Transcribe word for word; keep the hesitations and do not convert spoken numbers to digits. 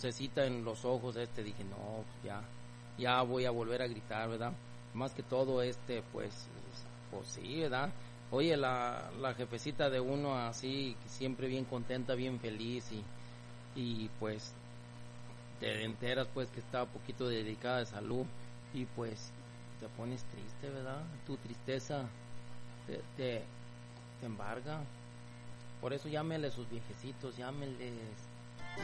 lucecita en los ojos, este, dije, no, ya, ya voy a volver a gritar, ¿verdad? Más que todo, este, pues, pues sí, ¿verdad? Oye, la, la jefecita de uno así, siempre bien contenta, bien feliz, y, y pues, te enteras, pues, que está un poquito dedicada de salud, y pues, te pones triste, ¿verdad? Tu tristeza te, te, te embarga. Por eso llámenle a sus viejecitos, llámenles,